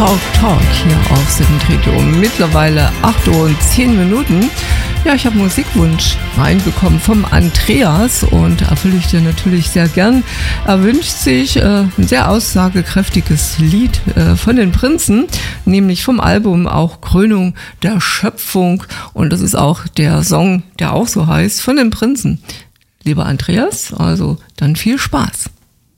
Talk hier auf Sittentridium. Mittlerweile 8:10 Uhr. Ja, ich habe einen Musikwunsch reinbekommen vom Andreas und erfülle ich dir natürlich sehr gern. Er wünscht sich ein sehr aussagekräftiges Lied von den Prinzen, nämlich vom Album auch Krönung der Schöpfung. Und das ist auch der Song, der auch so heißt, von den Prinzen. Lieber Andreas, also dann viel Spaß.